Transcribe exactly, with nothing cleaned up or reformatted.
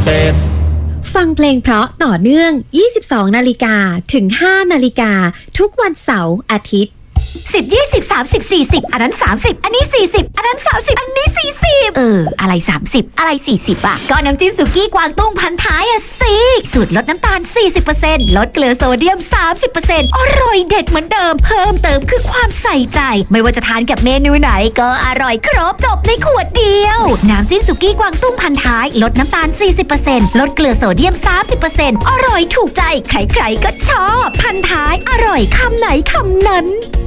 ษตรฟังเพลงเพราะต่อเนื่อง ยี่สิบสอง นาฬิกาถึง ห้า นาฬิกาทุกวันเสาร์อาทิตย์สิบ ยี่สิบ สามสิบ สี่สิบอันนั้นสามสิบอันนี้สี่สิบอันนั้นสามสิบอันนี้สี่สิบเอออะไรสามสิบอะไรสี่สิบอ่ะก็น้ำจิ้มสุกี้กวางตุ้งพันท้ายอ่ะสิสูตรลดน้ำตาล สี่สิบเปอร์เซ็นต์ ลดเกลือโซเดียม สามสิบเปอร์เซ็นต์ อร่อยเด็ดเหมือนเดิมเพิ่มเติมคือความใส่ใจไม่ว่าจะทานกับเมนูไหนก็อร่อยครบจบในขวดเดียวน้ำจิ้มสุกี้กวางตุ้งพันท้ายลดน้ำตาล สี่สิบเปอร์เซ็นต์ ลดเกลือโซเดียม สามสิบเปอร์เซ็นต์ อร่อยถูกใจใครๆก็ชอบพันท้ายอร่อยคำไหนคำนั้น